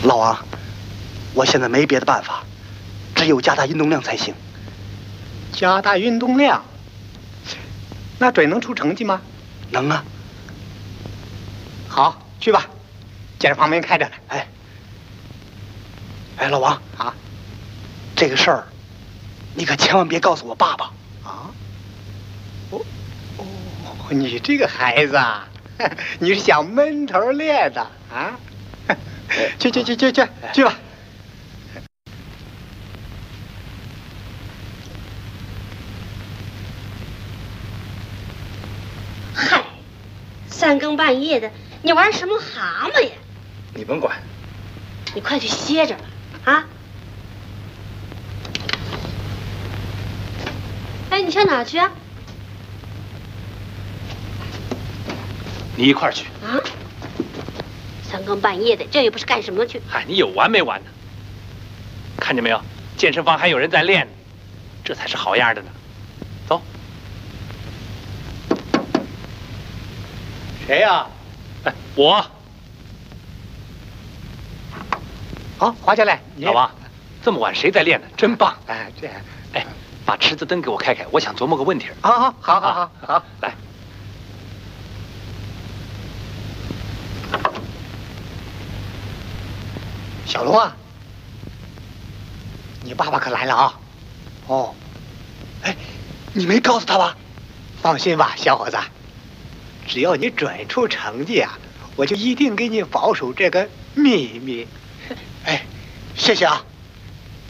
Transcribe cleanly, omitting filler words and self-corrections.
老王，我现在没别的办法，只有加大运动量才行。 加大运动量，那准能出成绩吗？ 能啊。 好，去吧，健身房门开着呢。 哎，老王啊， 这个事儿，你可千万别告诉我爸爸啊。哦，你这个孩子啊，你是想闷头练的啊？去吧。 嗨，三更半夜的，你玩什么蛤蟆呀？ 你甭管， 你快去歇着吧，啊！哎，你上哪儿去啊？ 你一块儿去啊？三更半夜的，这也不是干什么去。 嗨，你有完没完呢？看见没有，健身房还有人在练呢，这才是好样的呢。走。 谁呀？ 哎，我。 好，滑下来。 老王，这么晚谁在练呢？真棒！ 哎，这， 哎，把池子灯给我开开，我想琢磨个问题。 好， 来。 小龙啊，你爸爸可来了啊！ 哦，哎，你没告诉他吧？ 放心吧，小伙子，只要你准出成绩啊，我就一定给你保守这个秘密。 哎，谢谢啊。